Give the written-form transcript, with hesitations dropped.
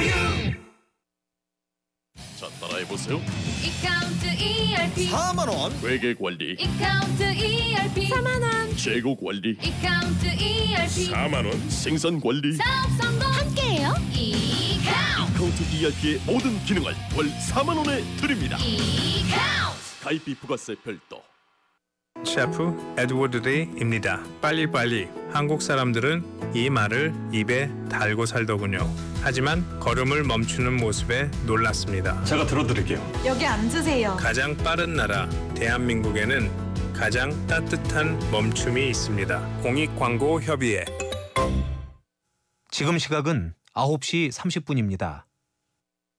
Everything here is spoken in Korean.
자, 따라해보세요. 이카운트 ERP 4만 원. 회계 관리, 이카운트 ERP 4만 원. 재고 관리, 이카운트 ERP 4만 원. 생산 관리, 사업 성공 함께해요. 이카운트 카운트 ERP의 모든 기능을 월 4만 원에 드립니다. 이카운트 가입비 부가세 별도. 셰프 에드워드 리입니다. 빨리빨리. 한국 사람들은 이 말을 입에 달고 살더군요. 하지만 걸음을 멈추는 모습에 놀랐습니다. 제가 들어드릴게요. 여기 앉으세요. 가장 빠른 나라 대한민국에는 가장 따뜻한 멈춤이 있습니다. 공익광고협의회. 지금 시각은 9시 30분입니다.